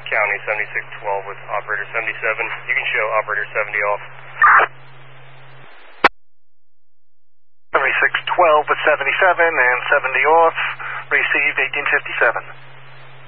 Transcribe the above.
County 7612 with operator 77. You can show operator 70 off. 7612 with 77 and 70 off. Received 1857.